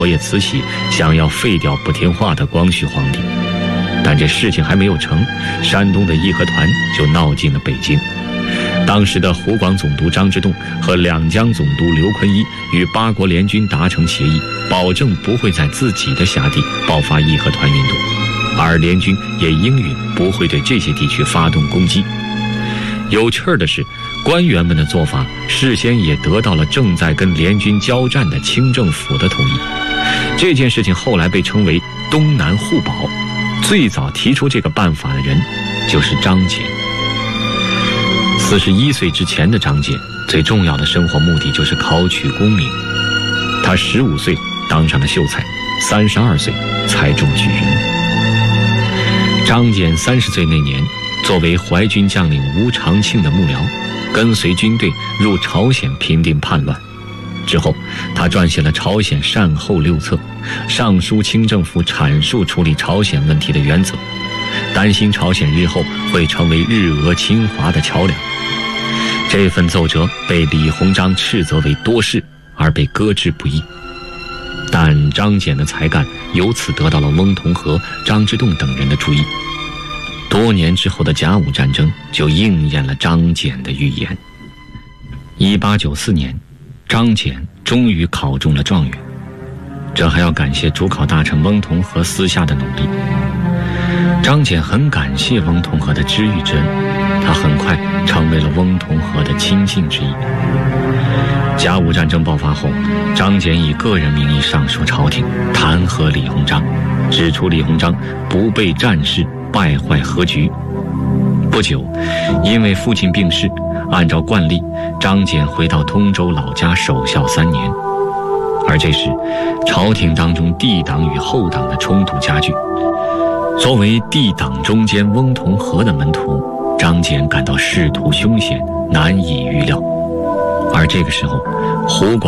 我也慈禧想要废掉不听话的光绪皇帝，但这事情还没有成，山东的义和团就闹进了北京。当时的湖广总督张之洞和两江总督刘坤一与八国联军达成协议，保证不会在自己的辖地爆发义和团运动，而联军也应允不会对这些地区发动攻击。有趣的是，官员们的做法事先也得到了正在跟联军交战的清政府的同意。这件事情后来被称为东南互保，最早提出这个办法的人就是张謇。41岁之前的张謇最重要的生活目的就是考取功名。他15岁当上了秀才，32岁才中举人。张謇30岁那年，作为淮军将领吴长庆的幕僚，跟随军队入朝鲜平定叛乱。之后他撰写了《朝鲜善后6册》，上书清政府阐述处理朝鲜问题的原则，担心朝鲜日后会成为日俄侵华的桥梁。这份奏折被李鸿章斥责为多事，而被搁置不议。但张謇的才干由此得到了翁同龢、张之洞等人的注意。多年之后的甲午战争就应验了张謇的预言。1894年，张謇终于考中了状元，这还要感谢主考大臣翁同龢私下的努力。张謇很感谢翁同龢的知遇之恩，他很快成为了翁同龢的亲信之一。甲午战争爆发后，张謇以个人名义上书朝廷，弹劾李鸿章，指出李鸿章不备战事，败坏和局。不久，因为父亲病逝，按照惯例，张謇回到通州老家守孝3年。而这时，朝廷当中帝党与后党的冲突加剧。作为帝党中间翁同龢的门徒，张謇感到仕途凶险，难以预料。而这个时候，湖广